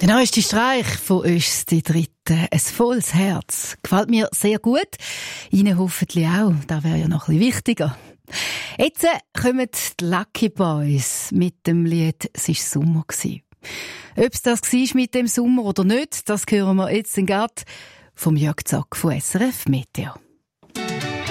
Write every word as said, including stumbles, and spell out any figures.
Der neueste Streich von uns, die dritte. Ein volles Herz. Gefällt mir sehr gut. Ihnen hoffentlich auch. Das wäre ja noch ein bisschen wichtiger. Jetzt kommen die Lucky Boys mit dem Lied «Es war Sommer». Ob es das war mit dem Sommer oder nicht, das hören wir jetzt gerade vom Jörg Zack von S R F Meteo.